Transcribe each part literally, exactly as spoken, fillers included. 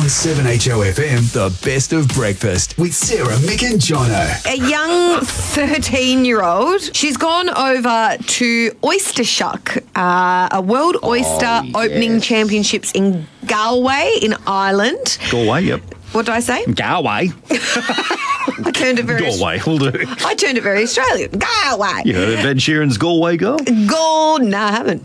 On seven H O F M, the best of breakfast with Sarah, Mick and Jono. A young thirteen-year-old, she's gone over to Oyster Shuck, uh, a World Oyster Oh, Opening yes. Championships in Galway in Ireland. Galway, yep. What did I say? Galway. I turned it very Galway, will do. I turned it very Australian. Galway. You heard of Ed Sheeran's Galway girl? Go. No, I haven't.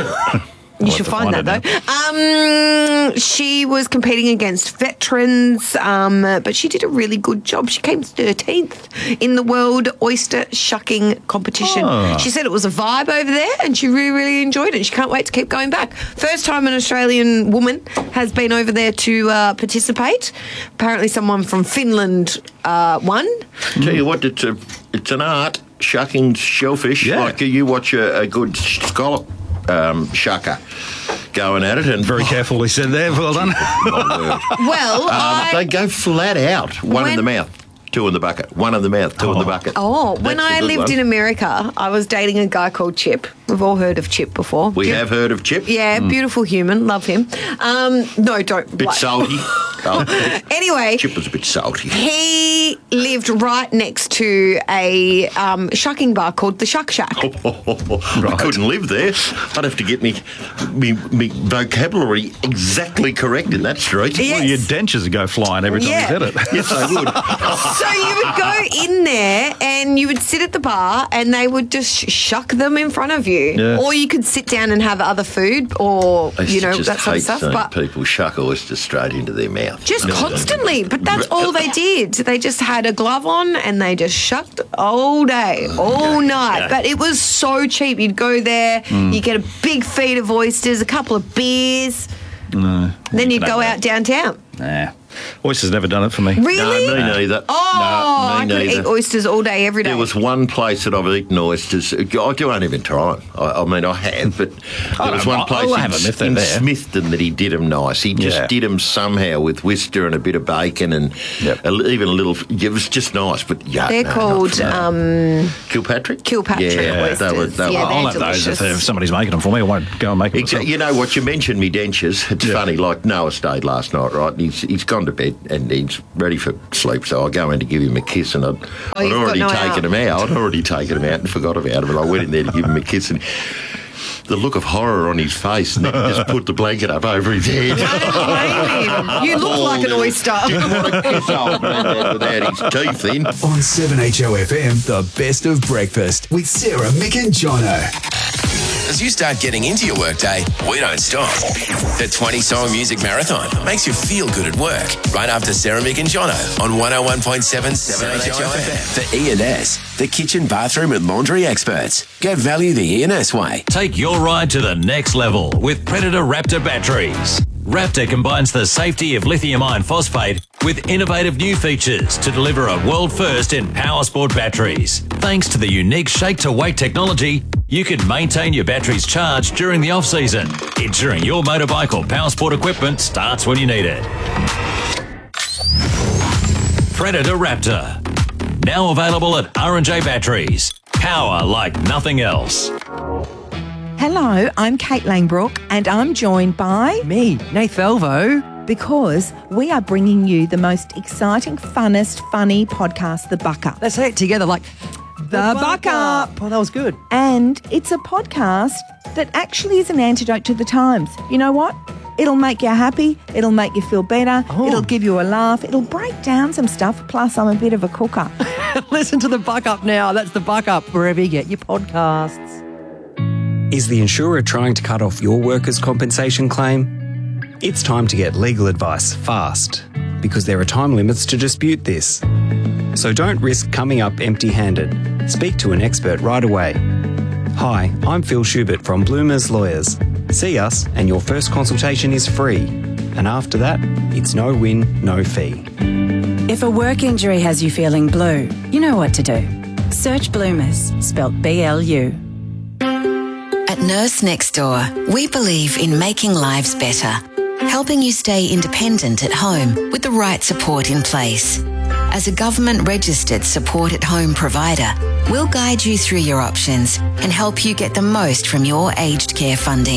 You I'll should have to find, find that, it though. Um, she was competing against veterans, um, but she did a really good job. She came thirteenth in the World Oyster Shucking Competition. Oh. She said it was a vibe over there, and she really, really enjoyed it. She can't wait to keep going back. First time an Australian woman has been over there to uh, participate. Apparently someone from Finland uh, won. Tell you what, it's, a, it's an art, shucking shellfish. Yeah. Like you watch a, a good scallop um, shucker going at it. And Very carefully said there. Well done. my word. Well, Um, I... they go flat out. One When- in the mouth, two in the bucket. One in the mouth, two in the bucket. Oh, when That's a I good lived one. in America, I was dating a guy called Chip. We've all heard of Chip before. We Chip- have heard of Chip. Yeah, beautiful human. Love him. Um, no, don't. Bit like- salty. Oh, Anyway, Chip was a bit salty. he lived right next to a um, shucking bar called the Shuck Shack. I couldn't live there. I'd have to get me, me, me vocabulary exactly correct in that street. Yeah. Well, your dentures would go flying every time Yeah. you said it. Yes, they would. So you would go in there and you would sit at the bar and they would just sh- shuck them in front of you. Yeah. Or you could sit down and have other food or, I used you to know, just that sort of hate stuff. seeing But people shuck oysters straight into their mouth. just Never done it. constantly. But that's all they did. They just had a glove on and they just shucked all day, all night. Yeah. But it was so cheap. You'd go there, you get a big feed of oysters, a couple of beers, No. then you'd can go have out downtown. Nah. Oysters never done it for me. Really? No, me neither. Oh, no, I me could neither. eat oysters all day, every day. There was one place that I've eaten oysters. I don't even try them. I, I mean, I have, but there was don't one mind. place I'll in, have 'em if they're in there. Smithton that he did them nice. He just Yeah. did them somehow with Worcester and a bit of bacon and Yep. a, even a little. It was just nice, but yeah, They're no, not called for me. um, Kilpatrick. Kilpatrick Yeah, oysters. they were. They Yeah, were I'll they're have those if, delicious. if somebody's making them for me. I won't go and make them myself. Exactly. You know what? You mentioned me dentures. It's Yeah. funny. Like Noah stayed last night, right? And he's he's gone to bed and he's ready for sleep. So I go in to give him a kiss, and I'd, Oh, I'd you've got already Noah taken out. him out. I'd already taken him out and forgot about him. And I went in there to give him a kiss, and the look of horror on his face, and then he just put the blanket up over his head. I don't blame him. You look like an oyster. Didn't want to kiss old man without his teeth in. On seven H O F M, the best of breakfast with Sarah, Mick and Jono. As you start getting into your workday, we don't stop. The twenty-song music marathon makes you feel good at work. Right after Sarah, Mick and Jono on one oh one point seven seven H O F M. The E and S, the kitchen, bathroom and laundry experts. Get value the E and S way. Take your ride to the next level with Predator Raptor batteries. Raptor combines the safety of lithium iron phosphate with innovative new features to deliver a world first in power sport batteries. Thanks to the unique shake-to-weight technology, you can maintain your batteries charged during the off-season, ensuring your motorbike or power sport equipment starts when you need it. Predator Raptor. Now available at R and J Batteries. Power like nothing else. Hello, I'm Kate Langbrook and I'm joined by... Me, Nath Velvo. Because we are bringing you the most exciting, funnest, funny podcast, The Buck Up. Let's say it together like... The Buck Up. Oh, that was good. And it's a podcast that actually is an antidote to the times. You know what? It'll make you happy. It'll make you feel better. Oh. It'll give you a laugh. It'll break down some stuff. Plus, I'm a bit of a cooker. Listen to The Buck Up now. That's The Buck Up, wherever you get your podcasts. Is the insurer trying to cut off your workers' compensation claim? It's time to get legal advice fast, because there are time limits to dispute this. So don't risk coming up empty-handed. Speak to an expert right away. Hi, I'm Phil Schubert from Bloomers Lawyers. See us and your first consultation is free. And after that, it's no win, no fee. If a work injury has you feeling blue, you know what to do. Search Bloomers, spelt B L U. At Nurse Next Door, we believe in making lives better, helping you stay independent at home with the right support in place. As a government-registered support-at-home provider, we'll guide you through your options and help you get the most from your aged care funding.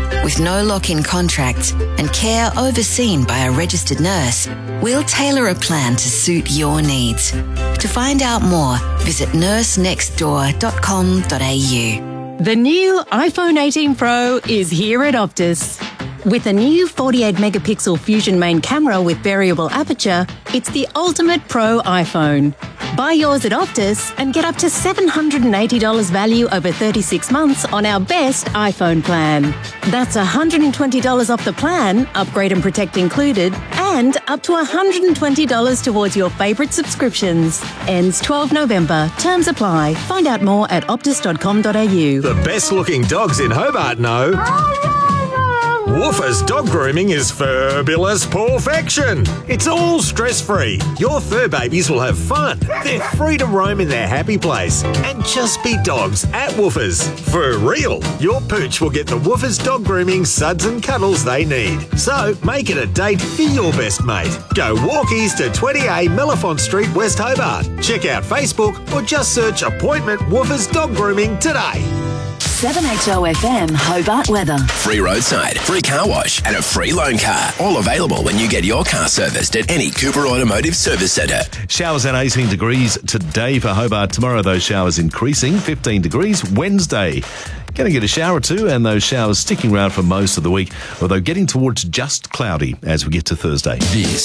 With no lock-in contracts and care overseen by a registered nurse, we'll tailor a plan to suit your needs. To find out more, visit nurse next door dot com dot a u. The new iPhone eighteen Pro is here at Optus. With a new forty-eight megapixel Fusion main camera with variable aperture, it's the ultimate pro iPhone. Buy yours at Optus and get up to seven hundred eighty dollars value over thirty-six months on our best iPhone plan. That's one hundred twenty dollars off the plan, upgrade and protect included, and up to one hundred twenty dollars towards your favourite subscriptions. Ends twelfth November. Terms apply. Find out more at optus dot com dot a u. The best looking dogs in Hobart know. Woofers Dog Grooming is fabulous perfection. It's all stress-free. Your fur babies will have fun. They're free to roam in their happy place and just be dogs at Woofers. For real, your pooch will get the Woofers Dog Grooming suds and cuddles they need. So make it a date for your best mate. Go walkies to twenty A Mellifont Street, West Hobart. Check out Facebook or just search Appointment Woofers Dog Grooming today. seven H O F M Hobart weather. Free roadside, free car wash, and a free loan car. All available when you get your car serviced at any Cooper Automotive Service Centre. Showers at eighteen degrees today for Hobart. Tomorrow, those showers increasing, fifteen degrees. Wednesday, going to get a shower or two, and those showers sticking around for most of the week, although getting towards just cloudy as we get to Thursday. This